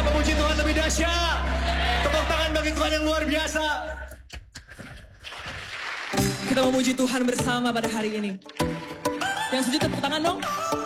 memuji Tuhan lebih dahsyat. Tepuk tangan bagi Tuhan yang luar biasa. Kita memuji Tuhan bersama pada hari ini. Yang setuju tepuk tangan dong.